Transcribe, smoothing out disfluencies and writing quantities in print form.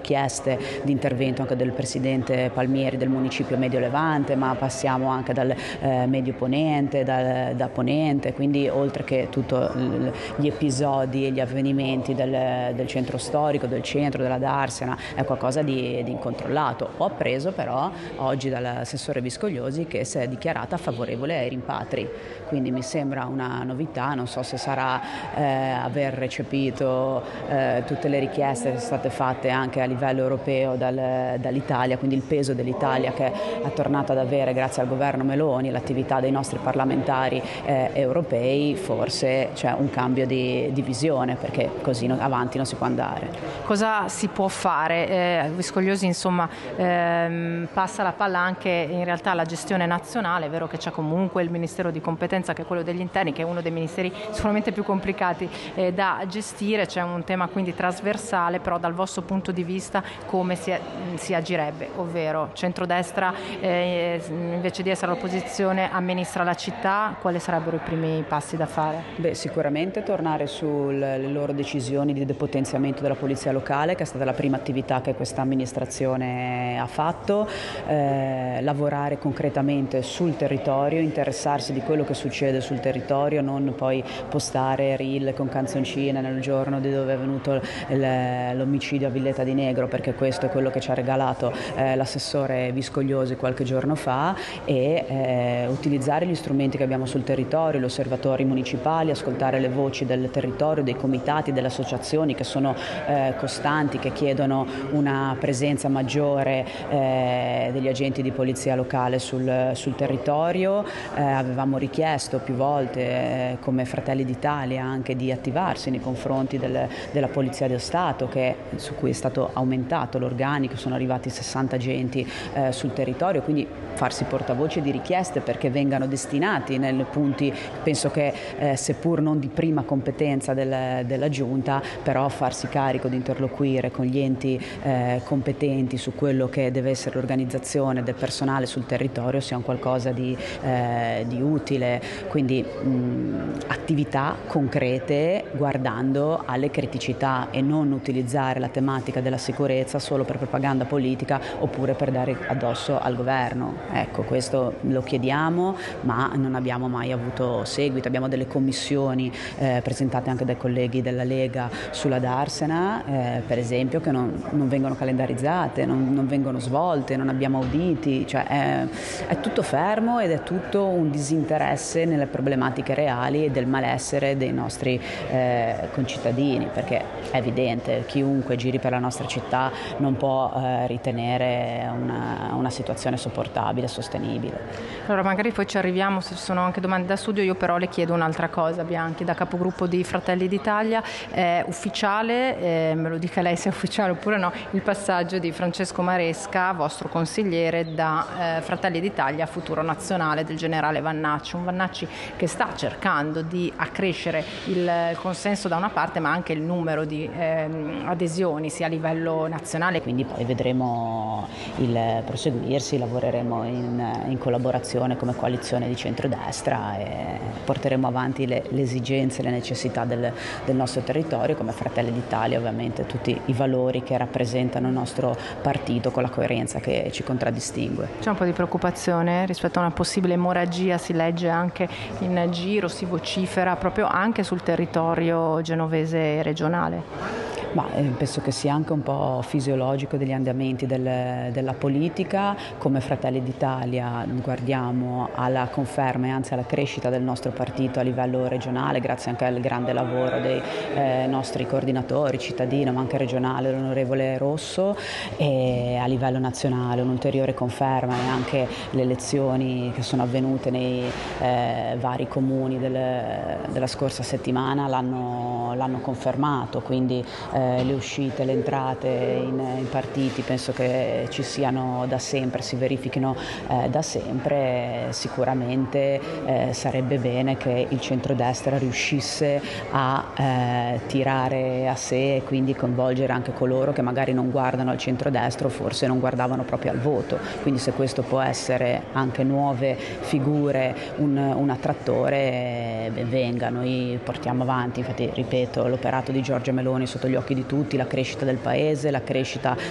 richieste di intervento anche del Presidente Palmieri del Municipio Medio Levante, ma passiamo anche dal Medio Ponente, da Ponente, quindi oltre che tutti gli episodi e gli avvenimenti del centro storico, del centro, della Darsena, è qualcosa di incontrollato. Ho appreso però oggi dall'assessore Viscogliosi che si è dichiarata favorevole ai rimpatri, quindi mi sembra una novità, non so se sarà aver recepito tutte le richieste che sono state fatte anche a livello europeo dall'Italia, quindi il peso dell'Italia che è tornata ad avere grazie al governo Meloni, l'attività dei nostri parlamentari europei, forse c'è un cambio di visione, perché così avanti non si può andare. Cosa si può fare? Viscogliosi insomma passa la palla anche in realtà alla gestione nazionale, è vero che c'è comunque il Ministero di competenza che è quello degli interni, che è uno dei ministeri sicuramente più complicati da gestire, c'è un tema quindi trasversale, però dal vostro punto di vista come si agirebbe? Ovvero centrodestra invece di essere all'opposizione amministra la città, quali sarebbero i primi passi da fare? Beh, sicuramente tornare sulle loro decisioni di depotenziamento della polizia locale, che è stata la prima attività che questa amministrazione ha fatto, lavorare concretamente sul territorio, interessarsi di quello che succede sul territorio, non poi postare reel con canzoncine nel giorno di dove è venuto l'omicidio a Villeta di Negro, perché questo è quello che ci ha regalato l'assessore Viscogliosi qualche giorno fa, e utilizzare gli strumenti che abbiamo sul territorio, gli osservatori municipali, ascoltare le voci del territorio, dei comitati, delle associazioni che sono costanti, che chiedono una presenza maggiore degli agenti di polizia locale sul territorio. Avevamo richiesto più volte come Fratelli d'Italia anche di attivarsi nei confronti della Polizia dello Stato, su cui è stato aumentato l'organico, sono arrivati 60 agenti sul territorio, quindi farsi portavoce di richieste perché vengano destinati nei punti, penso che seppur non di prima competenza della Giunta, però farsi carico di interloquire con gli enti competenti su quello che deve essere l'organizzazione del personale sul territorio sia un qualcosa di utile, quindi attività concrete guardando alle criticità e non utilizzare la tematica della sicurezza solo per propaganda politica oppure per dare addosso al governo. Ecco, questo lo chiediamo, ma non abbiamo mai avuto seguito. Abbiamo delle commissioni presentate anche dai colleghi della Lega sulla Darsena, per esempio, che non vengono calendarizzate, non vengono svolte, non abbiamo auditi, cioè è tutto fermo ed è tutto un disinteresse nelle problematiche reali e del malessere dei nostri concittadini, perché è evidente, chiunque giri per la nostra città non può ritenere una situazione sopportabile, sostenibile. Allora magari poi ci arriviamo se ci sono anche domande da studio, io però le chiedo un'altra cosa, Bianchi, da capogruppo di Fratelli d'Italia, è ufficiale, me lo dica lei se è ufficiale oppure no, il passaggio di Francesco Maresca, vostro consigliere, da Fratelli d'Italia a futuro nazionale del generale Vannacci, un Vannacci che sta cercando di accrescere il consenso da una parte ma anche il numero di adesioni sia a livello nazionale. Quindi poi vedremo il proseguirsi, lavoreremo in collaborazione come coalizione di centrodestra e porteremo avanti le esigenze e le necessità del nostro territorio come Fratelli d'Italia, ovviamente tutti i valori che rappresentano il nostro partito con la coerenza che ci contraddistingue. C'è un po' di preoccupazione rispetto a una possibile emorragia, si legge anche in giro, si vocifera proprio anche sul territorio genovese regionale. Ma penso che sia anche un po' fisiologico degli andamenti della politica. Come Fratelli d'Italia guardiamo alla conferma e anzi alla crescita del nostro partito a livello regionale, grazie anche al grande lavoro dei nostri coordinatori cittadino ma anche regionale, l'onorevole Rosso, e a livello nazionale un'ulteriore conferma e anche le elezioni che sono avvenute nei vari comuni della scorsa settimana l'hanno confermato, quindi le uscite, le entrate in partiti penso che ci siano da sempre, si verifichino da sempre. Sicuramente sarebbe bene che il centrodestra riuscisse a tirare a sé e quindi coinvolgere anche coloro che magari non guardano al centrodestra o forse non guardavano proprio al voto, quindi se questo può essere anche nuove figure un attrattore, ben venga. Noi portiamo avanti, infatti ripeto, l'operato di Giorgia Meloni sotto gli occhi di tutti, la crescita del paese, la crescita